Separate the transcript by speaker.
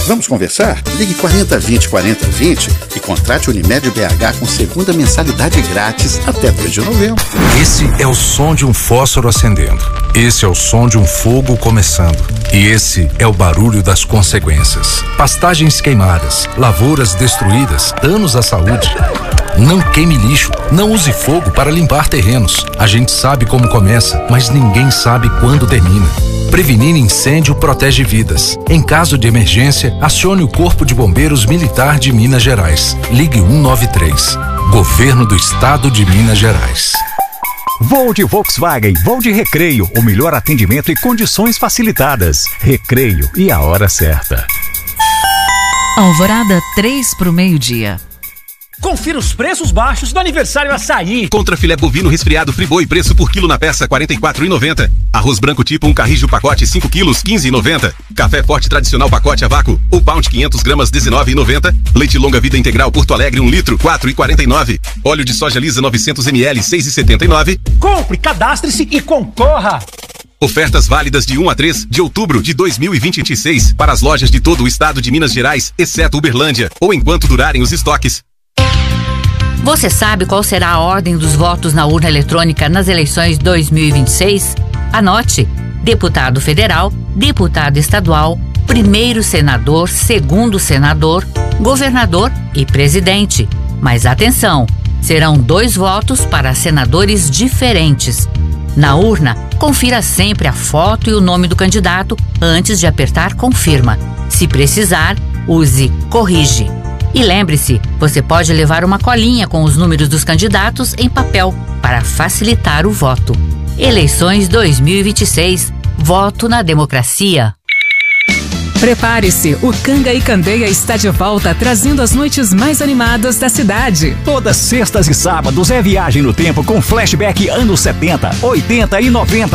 Speaker 1: Vamos conversar? Ligue 4020 4020 e contrate Unimed BH com segunda mensalidade grátis até 2 de novembro.
Speaker 2: Esse é o som de um fósforo acendendo. Esse é o som de um fogo começando. E esse é o barulho das consequências. Pastagens queimadas, lavouras destruídas, danos à saúde. Não queime lixo, não use fogo para limpar terrenos. A gente sabe como começa, mas ninguém sabe quando termina. Prevenir incêndio protege vidas. Em caso de emergência, acione o Corpo de Bombeiros Militar de Minas Gerais. Ligue 193. Governo do Estado de Minas Gerais.
Speaker 3: Voo de Volkswagen, voo de Recreio, o melhor atendimento e condições facilitadas. Recreio e a hora certa.
Speaker 4: Alvorada 3:30.
Speaker 5: Confira os preços baixos do aniversário Açaí.
Speaker 6: Contra filé bovino resfriado Friboi, preço por quilo na peça R$ 44,90. Arroz branco tipo 1 carrijo pacote 5 quilos, R$ 15,90. Café forte tradicional pacote a vácuo, o pound 500 gramas, R$ 19,90. Leite longa vida integral Porto Alegre 1 litro, R$ 4,49. Óleo de soja lisa 900 ml, R$ 6,79.
Speaker 5: Compre, cadastre-se e concorra.
Speaker 6: Ofertas válidas de 1 a 3 de outubro de 2026 para as lojas de todo o estado de Minas Gerais, exceto Uberlândia, ou enquanto durarem os estoques.
Speaker 4: Você sabe qual será a ordem dos votos na urna eletrônica nas eleições 2026? Anote: deputado federal, deputado estadual, primeiro senador, segundo senador, governador e presidente. Mas atenção, serão 2 votos para senadores diferentes. Na urna, confira sempre a foto e o nome do candidato antes de apertar confirma. Se precisar, use corrige. E lembre-se, você pode levar uma colinha com os números dos candidatos em papel para facilitar o voto. Eleições 2026. Voto na democracia.
Speaker 7: Prepare-se, o Canga e Candeia está de volta, trazendo as noites mais animadas da cidade.
Speaker 3: Todas sextas e sábados é viagem no tempo com flashback anos 70, 80 e 90.